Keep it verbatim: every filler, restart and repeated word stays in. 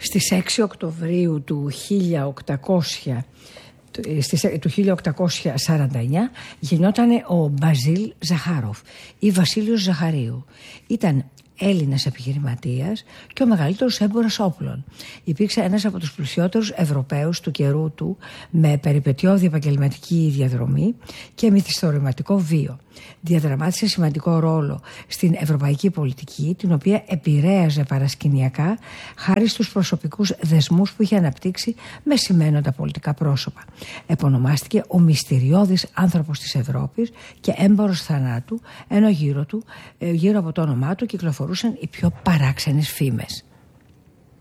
Στις έξι Οκτωβρίου του χίλια οκτακόσια, του χίλια οκτακόσια σαράντα εννιά γινόταν ο Μπαζίλ Ζαχάροφ ή Βασίλειος Ζαχαρίου. Ήταν Έλληνας επιχειρηματίας και ο μεγαλύτερος έμπορος όπλων. Υπήρξε ένας από τους πλουσιότερους Ευρωπαίους του καιρού του, με περιπετειώδη επαγγελματική διαδρομή και μυθιστορηματικό βίο. Διαδραμάτισε σημαντικό ρόλο στην ευρωπαϊκή πολιτική, την οποία επηρέαζε παρασκηνιακά χάρη στους προσωπικούς δεσμούς που είχε αναπτύξει με σημαίνοντα πολιτικά πρόσωπα. Επωνομάστηκε ο μυστηριώδης άνθρωπος της Ευρώπης και έμπορος θανάτου, ενώ γύρω του, γύρω από το όνομά του κυκλοφορούσαν οι πιο παράξενες φήμες.